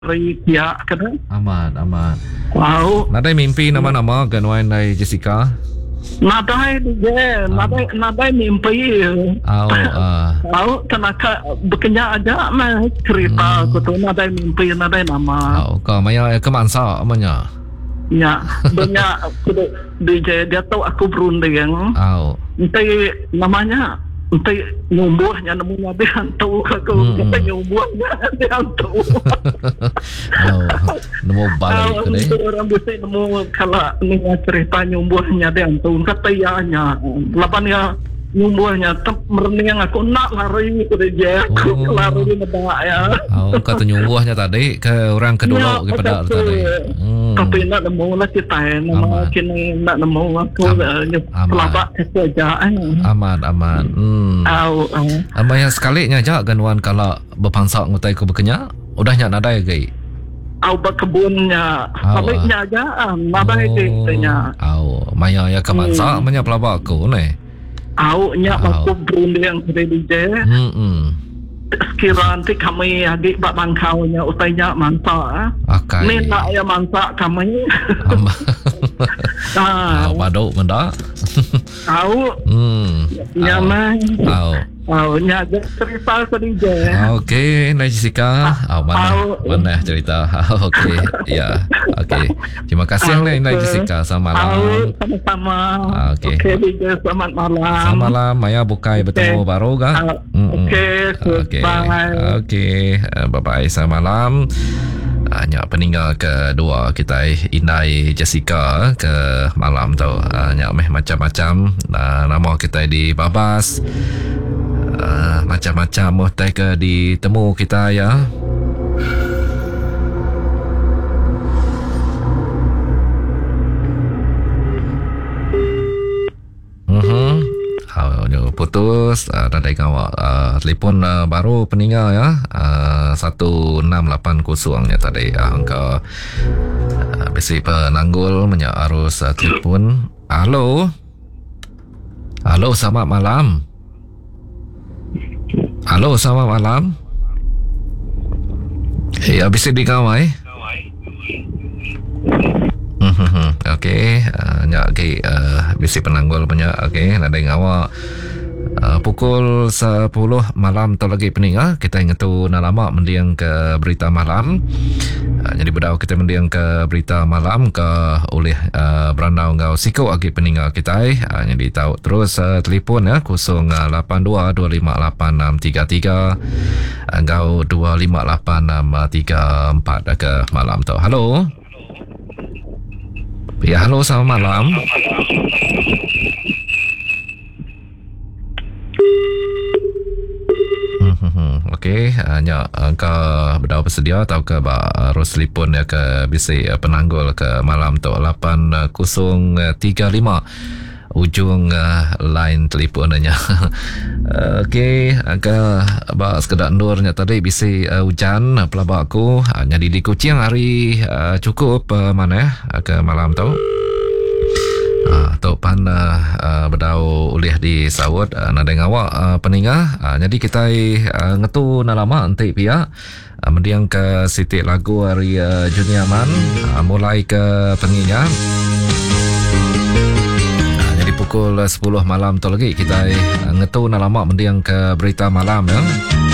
Ria kena. Aman. Wow. Nadai mimpi nama-nama ganwain dari Jessica. Nadai dia, nadai mimpi. Tahu kenapa berkenya aja mah cerita aku tu nadai mimpi nadai nama. Kau maya kemansa amanya. Ya, banyak DJ dia tahu aku berunding. Nanti namanya nanti nyumbuhnya nemu dia hantu aku kita nyumbuhnya dia hantu. Nemu balik tu deh. Orang bisa nemu kalau ni cerita nyumbuhnya dia hantu katanya lapannya nyumbuhnya tep merning aku nak lari ke dia aku lari mendak ya. Kata nyumbuhnya tadi ke orang kedua ke pada tadi. Tapi nak nemu lah kita nama kini nak nemu aku pelabak kerjaan. Aman. Amaya sekali nya ganuan kalau berpangsa ngutai ku berkenya udahnya nadai gai. Berkebunnya baliknya aja nadai nya. Maya ya kemansa manya pelabak aku ni. Nya aku berunding ke DJ. Sekira nanti kami adik bak bangkaunya utainya mansa. Ni nak ya mansa kami. Baduk benda. Nyaman. Nya cerita ke DJ. Okey, Jessica. Mana cerita? Okey, ya. Okey. Terima kasih Jessica. Selamat malam. Sama-sama. Okey. DJ selamat malam. Selamat malam. Maya bukai bertemu baru kah? Okey. Bye. Okey. Bye-bye. Selamat malam. Hanya peninggal kedua kita Inai Jessica ke malam tu. Hanya macam-macam nama kita di Babas. Macam-macam mohtai ke ditemu kita ya. Putus dari kawak telefon baru peninggal ya 1680 nya tadi angka besi penanggul menyak arus telefon. Halo selamat malam. Halo selamat malam. Habis di kawai. Okey, nyak bisi penanggul punya. Okey, ada ngawak pukul 10 malam tu lagi peninggal kita ingatu nalama mendiang ke berita malam. Jadi bedau kita mendiang ke berita malam ke oleh berandau ngau siko agi peninggal kita. Jadi tahu terus telefon ya 082258633 ngau 25863 ke malam tu. Halo. Ya, halo selamat malam. Okey, hanya angka berdau bersedia atau ke harus telefon ya ke bisi penanggul ke malam tu 8035 ujung line telefonnya. Okey, angka sekedar endurnya tadi bisi hujan pelabak aku hanya di Kuching hari cukup mana ke malam tu. Topan berdau ulih di sawut nada ngawak peninggal. Jadi kita ngetu nalama nanti pihak mendiang ke Siti Lagu hari Juniaman mulai ke penginya. Jadi pukul 10 malam tu lagi kita ngetu nalama mendiang ke berita malam ya.